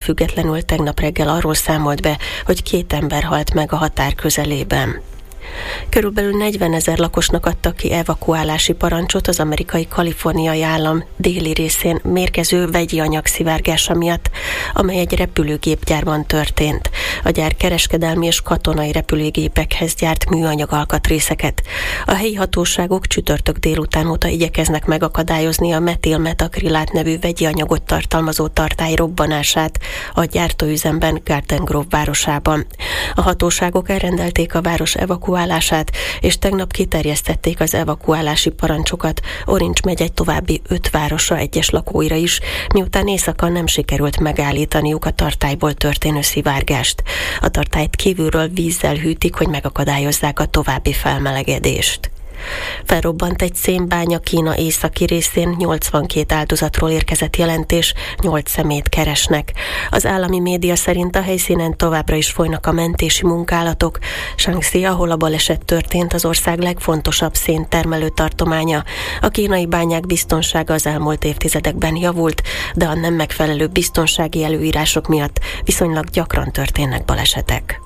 függetlenül tegnap reggel arról számolt be, hogy 2 ember halt meg a határ közelében. Körülbelül 40 000 lakosnak adtak ki evakuálási parancsot az amerikai kaliforniai állam déli részén mérgező vegyi anyag szivárgása miatt, amely egy repülőgépgyárban történt. A gyár kereskedelmi és katonai repülőgépekhez gyárt műanyag alkatrészeket. A helyi hatóságok csütörtök délután óta igyekeznek megakadályozni a metilmetakrilát nevű vegyi anyagot tartalmazó tartály robbanását a gyártóüzemben Garden Grove városában. A hatóságok elrendelték a város evakuálását, és tegnap kiterjesztették az evakuálási parancsokat Orange megye további 5 városra egyes lakóira is, miután éjszaka nem sikerült megállítaniuk a tartályból történő szivárgást. A tartályt kívülről vízzel hűtik, hogy megakadályozzák a további felmelegedést. Felrobbant egy szénbánya Kína északi részén, 82 áldozatról érkezett jelentés, 8 személyt keresnek. Az állami média szerint a helyszínen továbbra is folynak a mentési munkálatok. Shaanxi, ahol a baleset történt, az ország legfontosabb széntermelő tartománya. A kínai bányák biztonsága az elmúlt évtizedekben javult, de a nem megfelelő biztonsági előírások miatt viszonylag gyakran történnek balesetek.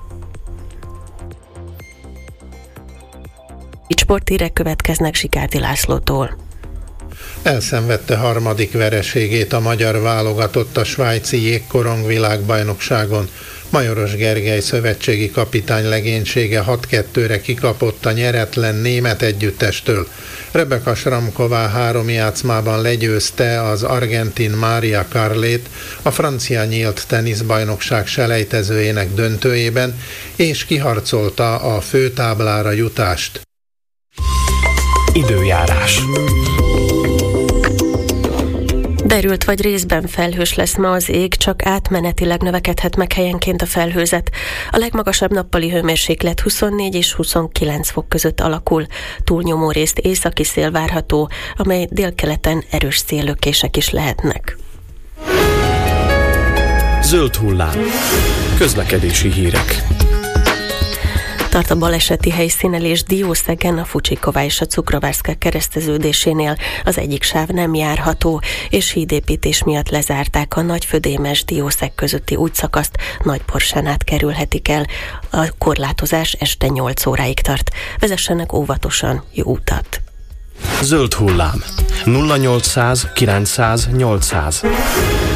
Sporthírek következnek Sikárdi Lászlótól. Elszenvedte harmadik vereségét a magyar válogatott a svájci jégkorong világbajnokságon. Majoros Gergely szövetségi kapitány legénysége 6-2-re kikapott a nyeretlen német együttestől. Rebeka Šramková 3 játszmában legyőzte az argentin Mária Carlét a francia nyílt teniszbajnokság selejtezőjének döntőjében, és kiharcolta a főtáblára jutást. Időjárás. Derült vagy részben felhős lesz ma az ég, csak átmenetileg növekedhet meg helyenként a felhőzet. A legmagasabb nappali hőmérséklet 24 és 29 fok között alakul. Túlnyomó részt északi szél várható, amely délkeleten erős széllökések is lehetnek. Zöld hullám. Közlekedési hírek. Tart a baleseti helyszínelés Diószegen, a Fucsiková és a Cukrovárszka kereszteződésénél. Az egyik sáv nem járható, és hídépítés miatt lezárták a Nagyfödémes Diószeg közötti útszakaszt, Nagyporsán át kerülhetik el. A korlátozás este 8 óráig tart. Vezessenek óvatosan, jó utat! Zöld hullám. 0800 900 800.